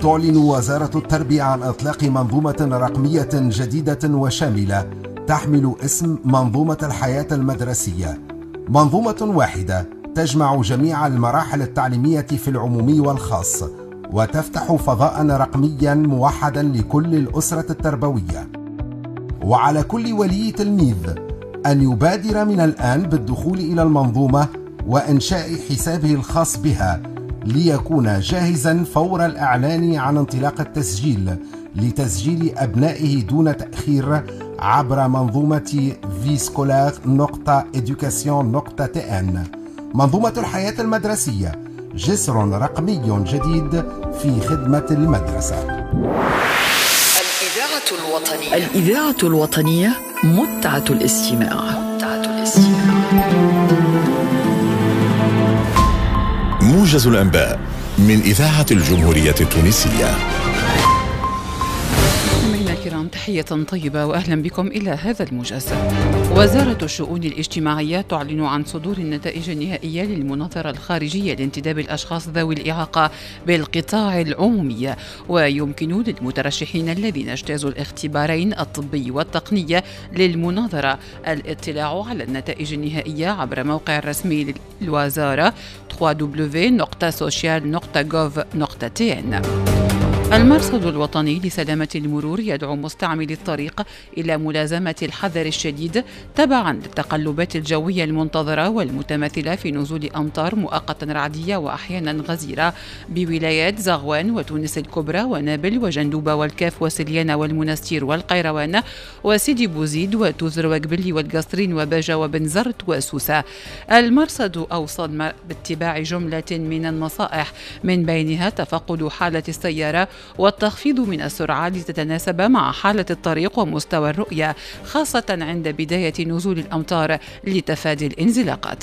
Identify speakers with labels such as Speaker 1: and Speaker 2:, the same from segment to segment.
Speaker 1: تعلن وزارة التربية عن إطلاق منظومة رقمية جديدة وشاملة تحمل اسم منظومة الحياة المدرسية. منظومة واحدة تجمع جميع المراحل التعليمية في العمومي والخاص، وتفتح فضاء رقميا موحدا لكل الأسرة التربوية. وعلى كل ولي تلميذ أن يبادر من الآن بالدخول إلى المنظومة وإنشاء حسابه الخاص بها ليكون جاهزا فور الإعلان عن انطلاق التسجيل لتسجيل أبنائه دون تأخير عبر منظومة viscolar.education.tn. منظومة الحياة المدرسية، جسر رقمي جديد في خدمة المدرسة.
Speaker 2: الإذاعة الوطنية متعة الاستماع.
Speaker 3: موجز الأنباء من إذاعة الجمهورية التونسية.
Speaker 4: الكرام، تحية طيبة وأهلا بكم إلى هذا الموجز. وزارة الشؤون الاجتماعية تعلن عن صدور النتائج النهائية للمناظرة الخارجية لانتداب الأشخاص ذوي الإعاقة بالقطاع العمومي، ويمكن للمترشحين الذين اجتازوا الاختبارين الطبي والتقنية للمناظرة الاطلاع على النتائج النهائية عبر موقع الرسمي للوزارة www.social.gov.tn. المرصد الوطني لسلامة المرور يدعو مستعملي الطريق إلى ملازمة الحذر الشديد تبعا للتقلبات الجوية المنتظرة والمتمثلة في نزول أمطار مؤقتا رعدية وأحيانا غزيرة بولايات زغوان وتونس الكبرى ونابل وجندوبة والكاف وسليانة والمنستير والقيروان وسيدي بوزيد وتوزر وقبلي والقصرين وباجة وبنزرت وسوسة. المرصد أوصل باتباع جملة من النصائح، من بينها تفقد حالة السيارة والتخفيض من السرعة لتتناسب مع حالة الطريق ومستوى الرؤية، خاصة عند بداية نزول الأمطار لتفادي الانزلاقات.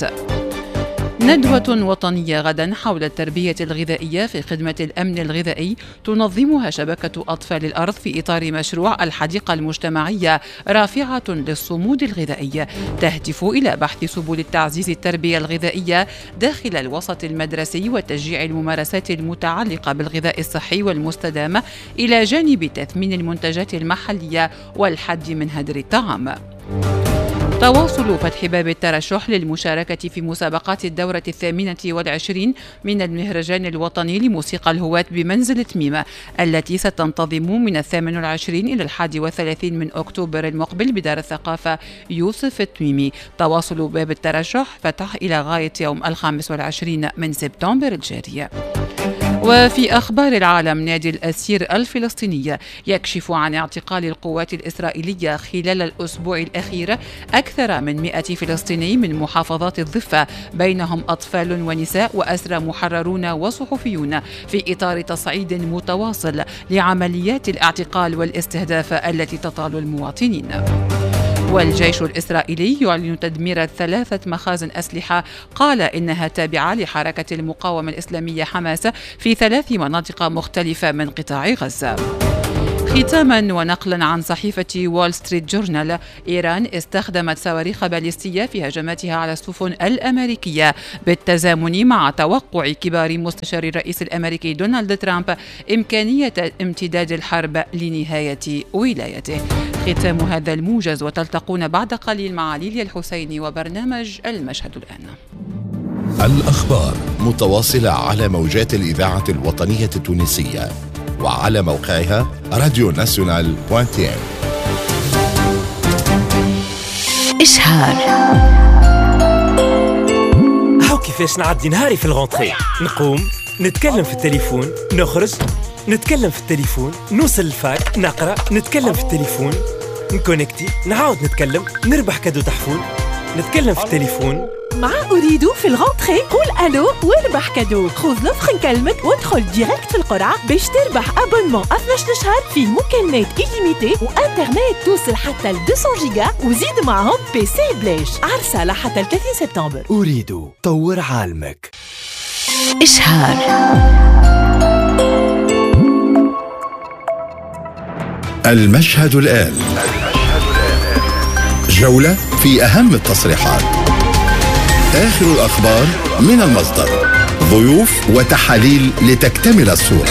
Speaker 4: ندوة وطنية غدا حول التربية الغذائية في خدمة الأمن الغذائي تنظمها شبكة أطفال الأرض في إطار مشروع الحديقة المجتمعية رافعة للصمود الغذائي، تهدف إلى بحث سبل التعزيز التربية الغذائية داخل الوسط المدرسي وتشجيع الممارسات المتعلقة بالغذاء الصحي والمستدام إلى جانب تثمين المنتجات المحلية والحد من هدر الطعام. تواصل فتح باب الترشح للمشاركة في مسابقات الدورة 28 من المهرجان الوطني لموسيقى الهواة بمنزل تميم، التي ستنتظم من 28 إلى 31 من أكتوبر المقبل بدار الثقافة يوسف التميمي. تواصل باب الترشح فتح إلى غاية يوم 25 من سبتمبر الجاري. وفي أخبار العالم، نادي الأسير الفلسطيني يكشف عن اعتقال القوات الإسرائيلية خلال الأسبوع الأخير أكثر من 100 فلسطيني من محافظات الضفة، بينهم أطفال ونساء وأسرى محررون وصحفيون، في إطار تصعيد متواصل لعمليات الاعتقال والاستهداف التي تطال المواطنين. والجيش الإسرائيلي يعلن تدمير 3 مخازن أسلحة قال إنها تابعة لحركة المقاومة الإسلامية حماس في 3 مناطق مختلفة من قطاع غزة. ختاما ونقلا عن صحيفة وول ستريت جورنال، إيران استخدمت صواريخ باليستية في هجماتها على السفن الأمريكية بالتزامن مع توقع كبار مستشار الرئيس الأمريكي دونالد ترامب إمكانية امتداد الحرب لنهاية ولايته. ختام هذا الموجز، وتلتقون بعد قليل مع ليليا الحسيني وبرنامج المشهد الآن.
Speaker 3: الأخبار متواصلة على موجات الإذاعة الوطنية التونسية وعلى موقعها radionational.tn.
Speaker 2: إشهار.
Speaker 5: هاو كيفاش نعدي نهاري في الغونتري، نقوم نتكلم في التليفون، نخرج نتكلم في التليفون، نوصل الفاك نقرأ نتكلم في التليفون، نكونكتي نعاود نتكلم، نربح كادو تحفون نتكلم في التليفون.
Speaker 6: مع أريد في الغونتري قول ألو واربح كادو. خذ نفخ نكلمك وادخل ديريكت في القرعة باش تربح أبونمون 12 شهر فيه مكالمات إليميتي وإنترنت توصل حتى ل 200 جيجا وزيد معهم بي سي بلاش. عرسة لحتى ل 30 سبتمبر.
Speaker 5: أريد طور عالمك.
Speaker 2: إشهار.
Speaker 3: المشهد الآن، جولة في أهم التصريحات، آخر الأخبار من المصدر. ضيوف وتحاليل لتكتمل الصورة.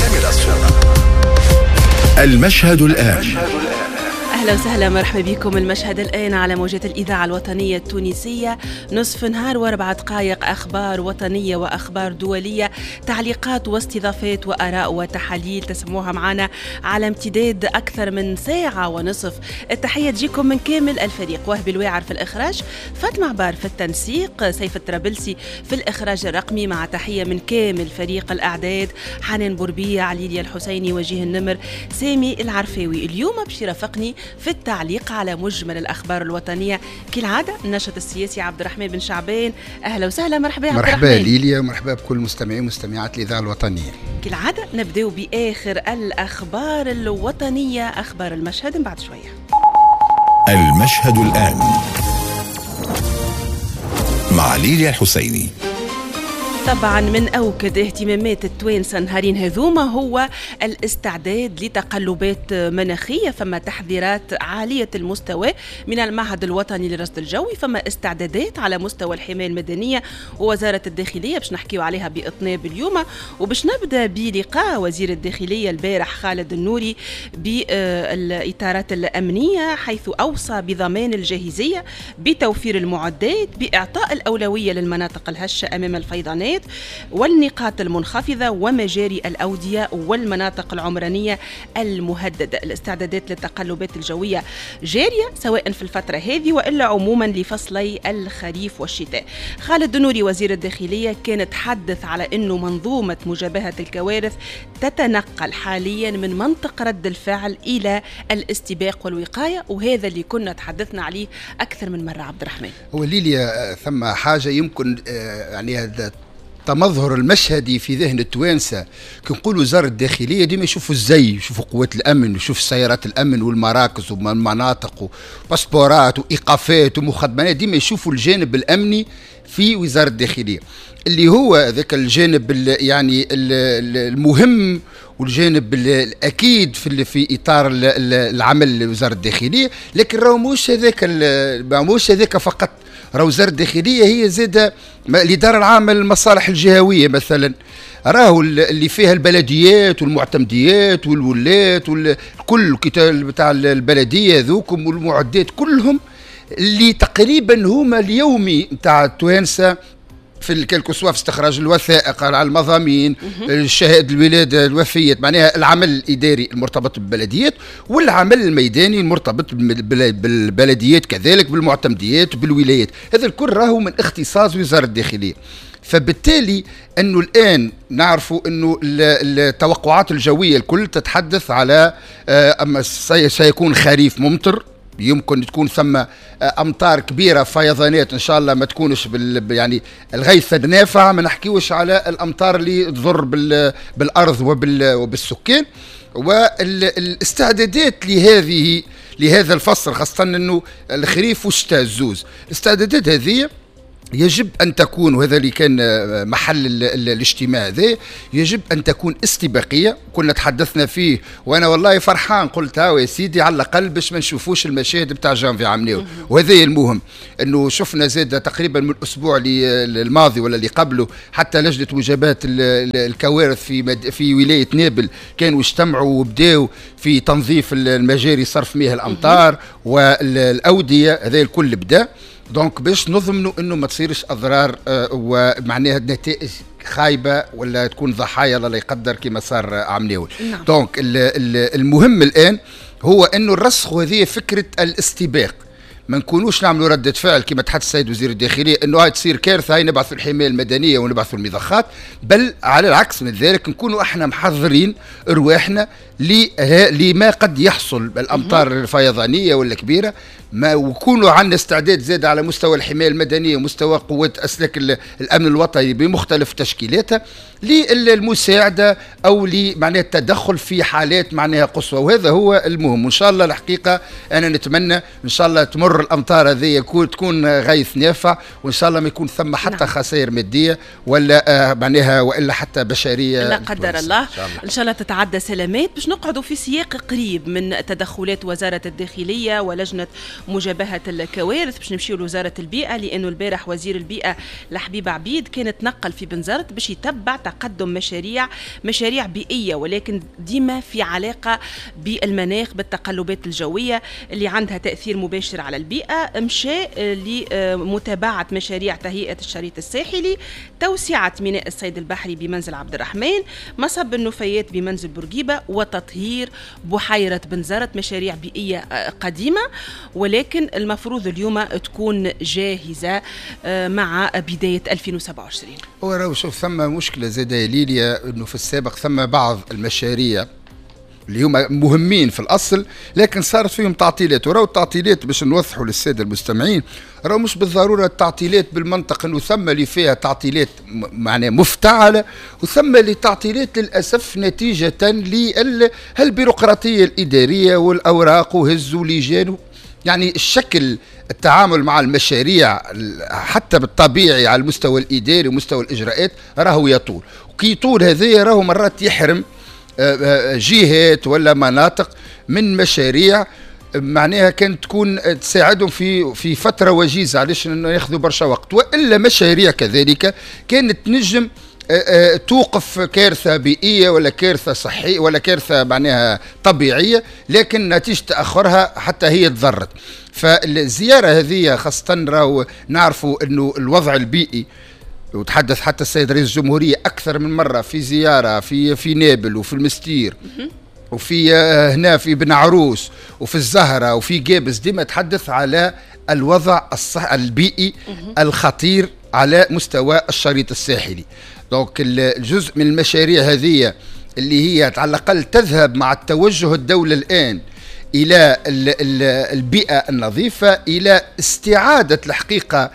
Speaker 3: المشهد الآن.
Speaker 6: أهلا وسهلا، مرحبا بكم. المشهد الآن على موجة الإذاعة الوطنية التونسية، نصف نهار و4 دقائق، أخبار وطنية وأخبار دولية، تعليقات واستضافات وآراء وتحاليل تسمعوها معنا على امتداد أكثر من ساعة ونصف. التحية تجيكم من كامل الفريق: وهبي الواعر في الإخراج، فاطمة عبار في التنسيق، سيف الترابلسي في الإخراج الرقمي، مع تحية من كامل فريق الأعداد: حنان بوربية، عليليا الحسيني، وجيه النمر، سامي العرفاوي. اليوم باش يرافقني في التعليق على مجمل الأخبار الوطنية كالعادة الناشط السياسي عبد الرحمن بن شعبان. أهلا وسهلا، مرحبا عبد الرحمن.
Speaker 7: مرحبا ليليا، مرحبا بكل مستمعي ومستمعات الإذاعة الوطنية.
Speaker 6: كالعادة نبدأ بآخر الأخبار الوطنية، أخبار المشهد من بعد شوية.
Speaker 3: المشهد الآن مع ليليا الحسيني.
Speaker 6: طبعا من أوكد اهتمامات التوانسة نهارين هذوما هو الاستعداد لتقلبات مناخية. فما تحذيرات عالية المستوى من المعهد الوطني للرصد الجوي، فما استعدادات على مستوى الحماية المدنية ووزارة الداخلية باش نحكيو عليها بإطناب اليوم. وباش نبدأ بلقاء وزير الداخلية البارح خالد النوري بالإطارات الأمنية، حيث أوصى بضمان الجاهزية، بتوفير المعدات، بإعطاء الأولوية للمناطق الهشة أمام الفيضانات والنقاط المنخفضة ومجاري الأودية والمناطق العمرانية المهددة. الاستعدادات للتقلبات الجوية جارية سواء في الفترة هذه وإلا عموما لفصلي الخريف والشتاء. خالد النوري وزير الداخلية كان تحدث على أنه منظومة مجابهة الكوارث تتنقل حاليا من منطق رد الفعل إلى الاستباق والوقاية، وهذا اللي كنا تحدثنا عليه أكثر من مرة عبد الرحمن.
Speaker 7: هو ليليا ثم حاجة يمكن يعني هذا تمظهر المشهدي في ذهن التوانسة. كنقول وزارة الداخلية ديما يشوفوا الزي، يشوفوا قوات الأمن، يشوفوا سيارات الأمن والمراكز والمناطق وباسبورات وإيقافات ومخدمات، ديما يشوفوا الجانب الأمني في وزارة الداخلية اللي هو ذاك الجانب يعني المهم والجانب الأكيد في إطار العمل لوزارة الداخلية. لكن راهو مش هذاك فقط، راهو وزارة الداخلية هي زادة الإدارة العامة للمصالح الجهوية مثلا، راهو اللي فيها البلديات والمعتمديات والولات والكل بتاع البلدية ذوكم والمعدات كلهم اللي تقريبا هما اليومي بتاع التوانسة في الكالكوسوا في استخراج الوثائق على المضامين، الشهادة الولادة، الوفيات، معناها العمل الإداري المرتبط بالبلديات والعمل الميداني المرتبط بالبلديات كذلك بالمعتمديات وبالولايات. هذا الكل راهو من اختصاص وزارة الداخلية. فبالتالي أنه الآن نعرفوا أنه التوقعات الجوية الكل تتحدث على أما سيكون خريف ممطر، يمكن تكون ثم أمطار كبيرة، فيضانات إن شاء الله ما تكونش يعني الغيث النافع، ما نحكيوش على الأمطار اللي تضر بالأرض وبالسكان. والاستعدادات لهذا الفصل خاصة أنه الخريف والشتاء الزوز، الاستعدادات هذه يجب أن تكون، وهذا اللي كان محل الاجتماع ذا، يجب أن تكون استباقية. كنا تحدثنا فيه وأنا والله فرحان، قلت هاو يا سيدي على الأقل باش ما نشوفوش المشاهد بتاع جانفي عمناو. وهذا المهم أنه شفنا زاد تقريبا من الأسبوع الماضي ولا اللي قبله حتى لجنة مجابهة الكوارث في ولاية نابل كانوا اجتمعوا وبداوا في تنظيف المجاري صرف مياه الأمطار والأودية، هذا الكل بدأ. دونك باش نضمنوا انه ما تصيرش اضرار ومعناها نتائج خايبه ولا تكون ضحايا الله يقدر كما صار عام ناول. دونك المهم الان هو انه الرسخ هذه فكره الاستباق، ما نكونوش نعملوا ردة فعل كما تحدث السيد وزير الداخلية انه هاي تصير كارثة، هاي نبعثوا الحماية المدنية ونبعثوا المضخات، بل على العكس من ذلك نكونوا احنا محضرين رواحنا لما قد يحصل بالامطار الفيضانية ولا كبيرة، ما وكونوا عندنا استعداد زاد على مستوى الحماية المدنية ومستوى قوات أسلاك الأمن الوطني بمختلف تشكيلاتها للمساعدة أو لمعنى التدخل في حالات معناها قصوى. وهذا هو المهم. وإن شاء الله الحقيقة أنا نتمنى إن شاء الله تمر تمر الامطار هذه تكون غيث نافع، وان شاء الله ما يكون ثم حتى خسائر ماديه ولا معناها والا حتى بشريه
Speaker 6: لا قدر الله. ان شاء الله تتعدى سلامات. باش نقعدوا في سياق قريب من تدخلات وزاره الداخليه ولجنه مجابهه الكوارث، باش نمشيو لوزاره البيئه، لانه البارح وزير البيئه لحبيب عبيد كان تنقل في بنزرت باش يتبع تقدم مشاريع بيئيه، ولكن ديما في علاقه بالمناخ، بالتقلبات الجويه اللي عندها تاثير مباشر على البيئه. مشى لمتابعه مشاريع تهيئه الشريط الساحلي، توسعه ميناء الصيد البحري بمنزل عبد الرحمن، مصب النفايات بمنزل بورقيبه، وتطهير بحيره بنزرت. مشاريع بيئيه قديمه ولكن المفروض اليوم تكون جاهزه مع بدايه 2027.
Speaker 7: وراه شوف ثم مشكله زاده ليليا، انه في السابق ثم بعض المشاريع اللي هما مهمين في الأصل لكن صارت فيهم تعطيلات. وراو التعطيلات باش نوضحوا للسادة المستمعين، راو مش بالضرورة التعطيلات بالمنطق أنه ثم اللي فيها تعطيلات معناها مفتعلة، وثم اللي تعطيلات للأسف نتيجة للبيروقراطية الإدارية والأوراق وهزوا لجان. يعني الشكل التعامل مع المشاريع حتى بالطبيعي على المستوى الإداري ومستوى الإجراءات راهو يطول، وكي يطول هذه راهو مرات يحرم جهات ولا مناطق من مشاريع معناها كانت تكون تساعدهم في فترة وجيزة، علاش انه ياخذوا برشا وقت. والا مشاريع كذلك كانت تنجم توقف كارثة بيئية ولا كارثة صحية ولا كارثة معناها طبيعية، لكن نتيجة تأخرها حتى هي تضرت. فالزيارة هذه خاصة راهو نعرفوا انه الوضع البيئي، وتحدث حتى السيد رئيس الجمهورية أكثر من مرة في زيارة في نابل وفي المستير وفي هنا في بن عروس وفي الزهرة وفي جابس، ديما تحدث على الوضع البيئي الخطير على مستوى الشريط الساحلي. دونك الجزء من المشاريع هذه اللي هي على الأقل تذهب مع التوجه الدولة الآن إلى البيئة النظيفة، إلى استعادة الحقيقة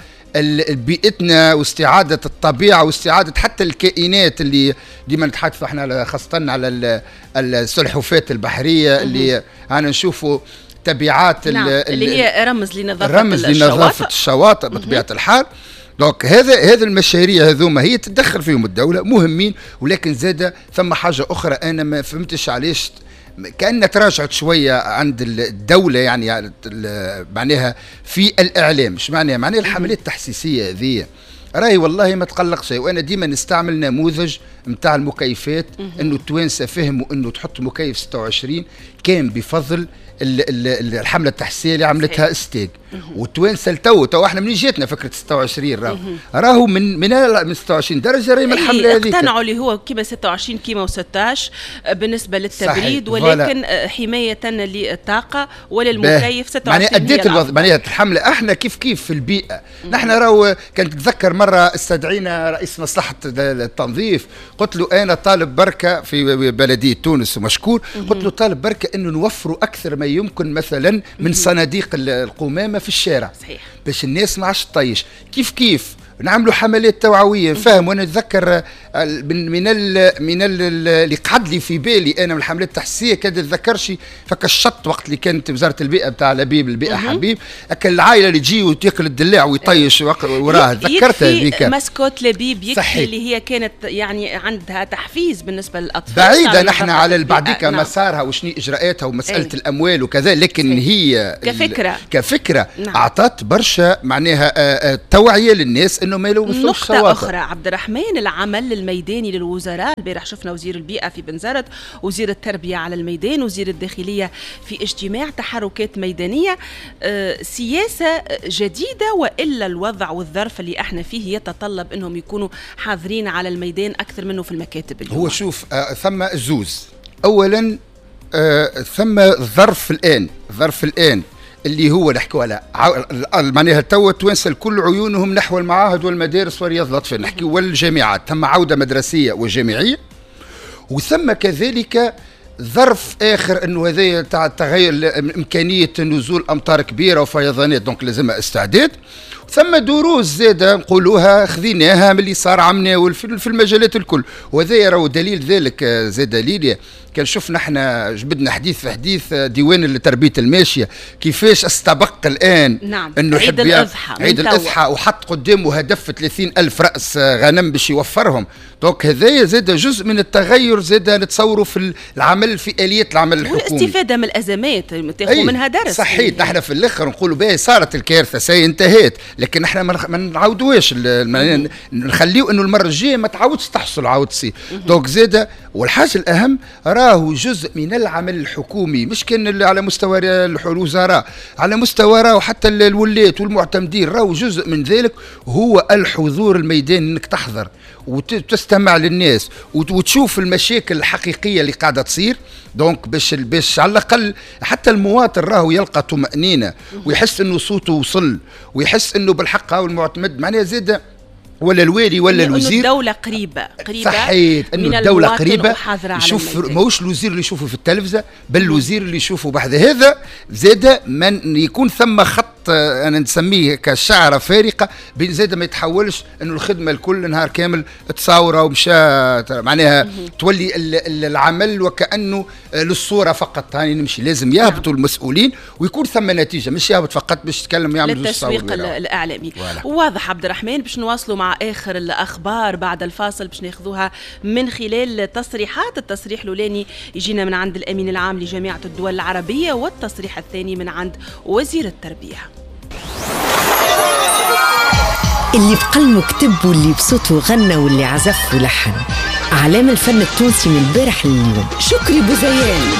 Speaker 7: بيئتنا واستعادة الطبيعة واستعادة حتى الكائنات اللي ديما نتحدث احنا خاصة على السلحفاة البحرية اللي أنا نشوفوا تبعات
Speaker 6: اللي هي رمز لنظافة
Speaker 7: الشواطئ بطبيعة الحال. دونك هذا المشاريع هذوما هي تتدخل فيهم الدولة مهمين، ولكن زادة ثم حاجة أخرى أنا ما فهمتش علاش كأنها تراجعت شوية عند الدولة، يعني معناها في الإعلام. مش معناها الحملات التحسيسية هذه راهي والله ما تقلق شيء. وأنا ديما نستعمل نموذج متاع المكيفات، إنه التوانسة فهموا إنه تحط مكيف 26 كان بفضل الحملة التحسيسية اللي عملتها استيج. والتوانسة تو احنا من جاتنا فكرة 26 راهو من 26 درجة راهي من الحملة هذيك
Speaker 6: اقتنعوا اللي هو كيما 26 كيما و16 بالنسبة للتبريد، ولكن حماية للطاقة وللمكيف 26
Speaker 7: يعني أديت معناها الحملة. احنا كيف في البيئة نحن راهو كانت تتذكر مرة استدعينا رئيس مصلحة التنظيف، قلت له أنا طالب بركة في بلدية تونس ومشكور، قلت له طالب بركة إنه نوفروا أكثر ما يمكن مثلا من صناديق القمامة في الشارع، صحيح، باش الناس ما عادش تطيش. كيف نعملوا حملات توعويه. فاهم؟ وانا اتذكر من اللي قعد لي في بالي انا من الحملات التحسيسيه كاد تذكرش فك الشط وقت اللي كانت وزاره البيئه بتاع لبيب البيئه حبيب، اكل العائله اللي تجي وتاكل الدلاع ويطيش وراها. تذكرتها هذيك
Speaker 6: مسكوت لبيب يكفي اللي هي كانت يعني عندها تحفيز بالنسبه للاطفال،
Speaker 7: بعيدا نحن على بعديك مسارها وشنو اجراءاتها ومساله الاموال وكذا، لكن هي كفكره اعطت برشا معناها توعيه للناس انه ما يلوثوش
Speaker 6: الشواطئ. نقطه اخرى عبد الرحمن، العمل الميداني للوزراء. البارح شفنا وزير البيئه في بنزرت، وزير التربيه على الميدان، وزير الداخليه في اجتماع، تحركات ميدانيه، سياسه جديده، والا الوضع والظرف اللي احنا فيه يتطلب انهم يكونوا حاضرين على الميدان اكثر منه في المكاتب اليوم.
Speaker 7: هو شوف ثم الزوز اولا، ثم الظرف الان اللي هو نحكوا على معناها تو التوانسه الكل عيونهم نحو المعاهد والمدارس ورياض الاطفال، نحكي والجامعات، ثم عوده مدرسيه وجامعيه، وثم كذلك ظرف اخر انه هذا تاع تغير امكانيه نزول امطار كبيره وفيضانات، دونك لازم استعداد. ثم دروس زاده نقولوها خذيناها من اللي صار عمنا في المجالات الكل، وهذا راهو دليل ذلك. زاد دليل كان شفنا احنا جبدنا حديث في حديث ديوان لتربيه الماشيه كيفاش استبق الان.
Speaker 6: نعم.
Speaker 7: انه
Speaker 6: عيد الاضحى،
Speaker 7: عيد الاضحى وحط قدامه هدف 30,000 راس غنم باش يوفرهم. دونك هذايا زاد جزء من التغير زاد نتصوروا في العمل، في اليات العمل الحكومي
Speaker 6: والاستفاده من الازمات تاخذ منها درس.
Speaker 7: صحيح. احنا في الاخر نقولوا باهي صارت الكارثه سي انتهت، لكن احنا ما نعاودوهاش، نخليو انه المره الجايه ما تعاودش تحصل عاود تصير. دونك زاد والحاجه الاهم راهو جزء من العمل الحكومي، مش كان على مستوى الوزراء، على مستوى راهو حتى الولاة والمعتمدين، راهو جزء من ذلك هو الحضور الميداني، انك تحضر وتستمع للناس وتشوف المشاكل الحقيقيه اللي قاعده تصير. دونك باش على الاقل حتى المواطن راهو يلقى طمأنينه ويحس انه صوته وصل، ويحس انه بالحق هو المعتمد معناها زاد ولا الوالي ولا الوزير،
Speaker 6: الدولة قريبة
Speaker 7: صحيح، انه الدولة قريبة.
Speaker 6: يشوف
Speaker 7: ماهوش الوزير اللي يشوفه في التلفزة، بل الوزير اللي يشوفه بعد هذا زاد من يكون ثم خط انا نسميه كشعره فارقه بين زاد ما يتحولش انه الخدمه الكل نهار كامل تصاوره ومشى، معناها تولي العمل وكانه للصوره فقط. هاني نمشي، لازم يهبطوا المسؤولين ويكون ثم نتيجه، مش يهبط فقط باش يتكلم يعمل
Speaker 6: للتسويق الاعلامي. واضح عبد الرحمن. باش نواصلوا مع اخر الاخبار بعد الفاصل، باش ناخذوها من خلال تصريحات. التصريح الاولاني يجينا من عند الامين العام لجامعه الدول العربيه، والتصريح الثاني من عند وزير التربيه.
Speaker 8: اللي بقلمه كتب واللي بصوته غنى واللي عزف ولحن، أعلام الفن التونسي من البارح لليوم. شكري بوزيان